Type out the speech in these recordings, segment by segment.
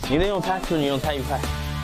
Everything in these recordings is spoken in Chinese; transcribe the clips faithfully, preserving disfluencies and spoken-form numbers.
你的用餐，祝你用餐愉快。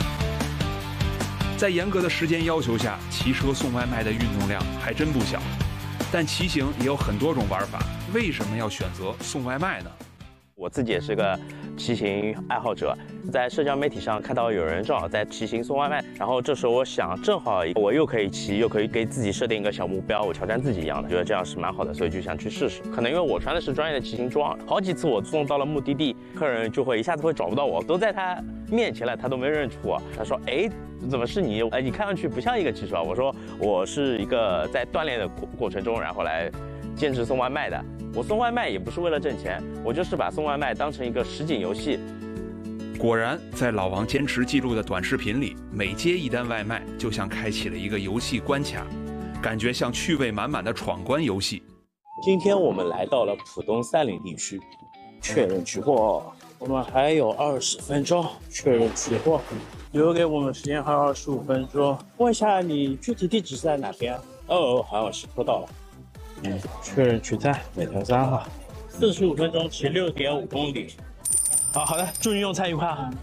在严格的时间要求下，骑车送外卖的运动量还真不小。但骑行也有很多种玩法，为什么要选择送外卖呢？ 我自己也是个骑行爱好者，在社交媒体上看到有人正好在骑行送外卖，然后这时候我想，正好我又可以骑，又可以给自己设定一个小目标，我挑战自己一样的，觉得这样是蛮好的，所以就想去试试。可能因为我穿的是专业的骑行装，好几次我送到了目的地，客人就会一下子会找不到我，都在他面前了，他都没认出我。他说：“哎，怎么是你？哎，你看上去不像一个骑手啊。”我说：“我是一个在锻炼的过过程中，然后来坚持送外卖的。我送外卖也不是为了挣钱，我就是把送外卖当成一个实景游戏。” 果然，在老王坚持记录的短视频里，每接一单外卖，就像开启了一个游戏关卡，感觉像趣味满满的闯关游戏。 今天我们来到了浦东三林地区，确认取货。我们还有二十分钟确认取货，留给我们时间还有二十五分钟。问一下，你具体地址是在哪边？哦，好像是收到了。嗯，确认取餐，美团三号，四十五分钟骑六点五公里。好好的，祝你用餐愉快啊！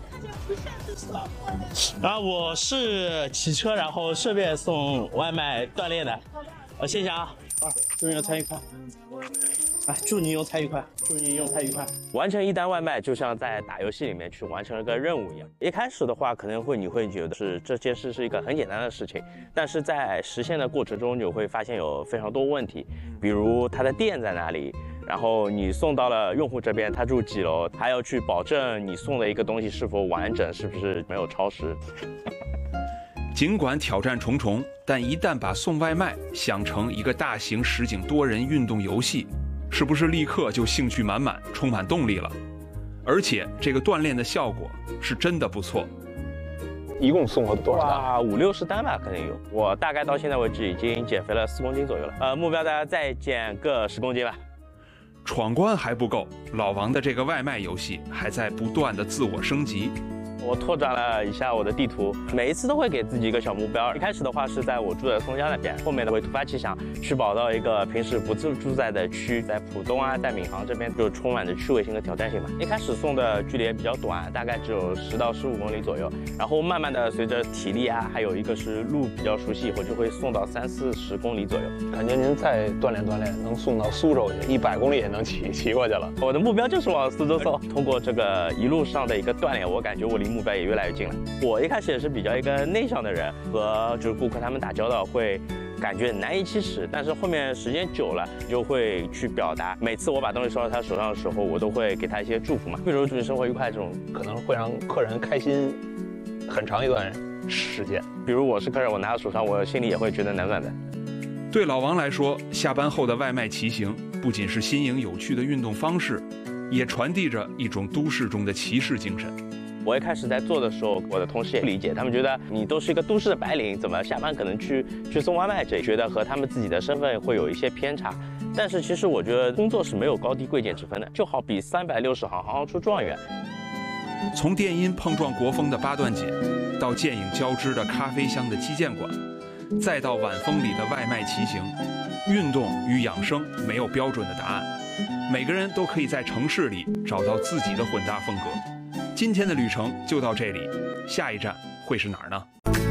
然后我是骑车，然后顺便送外卖锻炼的。呃，谢谢啊！啊，祝你用餐愉快。哎，祝你用餐愉快，祝你用餐愉快。 完成一单外卖就像在打游戏里面去完成了个任务一样。一开始的话，可能会你会觉得是这件事是一个很简单的事情，但是在实现的过程中，你会发现有非常多问题，比如它的店在哪里，然后你送到了用户这边，他住几楼，还要去保证你送的一个东西是否完整，是不是没有超时。 尽管挑战重重，但一旦把送外卖想成一个大型实景多人运动游戏，是不是立刻就兴趣满满，充满动力了？而且这个锻炼的效果是真的不错。 一共送了多少单？ 哇，五六十单吧，肯定有。我大概到现在为止已经减肥了四公斤左右了。呃，目标大家再减个十公斤吧。 闯关还不够，老王的这个外卖游戏还在不断的自我升级。 我拓展了一下我的地图，每一次都会给自己一个小目标。一开始的话是在我住的松江那边，后面呢会突发奇想去跑到一个平时不住住在的区，在浦东啊，在闵行这边就充满着趣味性和挑战性嘛。一开始送的距离也比较短，大概只有十到十五公里左右，然后慢慢的随着体力啊，还有一个是路比较熟悉，我就会送到三四十公里左右。 感觉您再锻炼锻炼，能送到苏州去，一百公里也能骑骑过去了。 我的目标就是往苏州送。通过这个一路上的一个锻炼，我感觉我离目标也越来越近了。我一开始也是比较一个内向的人，和就是顾客他们打交道会感觉难以启齿，但是后面时间久了就会去表达。每次我把东西收到他手上的时候，我都会给他一些祝福嘛，比如祝你生活愉快这种， 可能会让客人开心很长一段时间。 比如我是客人，我拿到手上，我心里也会觉得暖暖的。 对老王来说，下班后的外卖骑行不仅是新颖有趣的运动方式，也传递着一种都市中的骑士精神。 我一开始在做的时候，我的同事也不理解，他们觉得你都是一个都市的白领，怎么下班可能去去送外卖，这觉得和他们自己的身份会有一些偏差。但是其实我觉得工作是没有高低贵贱之分的，就好比三百六十行，行行出状元。 从电音碰撞国风的八段锦，到剑影交织的咖啡香的击剑馆，再到晚风里的外卖骑行，运动与养生没有标准的答案，每个人都可以在城市里找到自己的混搭风格。今天的旅程就到这里，下一站会是哪儿呢？